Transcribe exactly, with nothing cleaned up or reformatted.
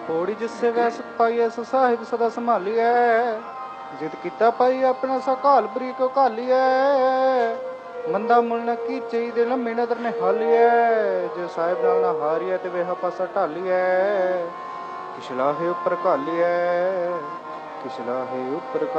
ਪੌੜੀ ਜਿਸੇ ਵੈਸ ਪਾਈਐ ਸੋ ਸਾਹਿਬ ਸਦਾ ਸੰਭਾਲੀਐ। ਜਿਤ ਕੀਤਾ ਪਾਈ ਆਪਣਾ ਸਾ ਘਾਲ ਬਰੀਕ ਘਾਲੀਐ। ਮੰਦਾ ਮੁੱਲ ਨਾ ਕੀਚੇ ਦੇ ਲੰਮੀ ਨਦਰ ਨੇ ਹਾਲੀਐ। ਜੇ ਸਾਹਿਬ ਨਾਲ ਨਾ ਹਾਰੀਐ ਤੇ ਵੇਹਾ ਪਾਸਾ ਢਾਲੀਐ। ਕਿਛਲਾਹੇ ਉੱਪਰ ਘਾਲੀਐ ਕਿਛਲਾਹੇ ਉੱਪਰ